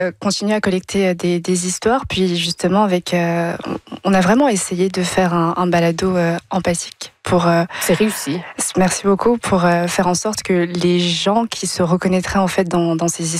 continuer à collecter des histoires. Puis justement, on a vraiment essayé de faire un balado empathique pour. C'est réussi. Merci beaucoup pour faire en sorte que les gens qui se reconnaîtraient en fait dans ces histoires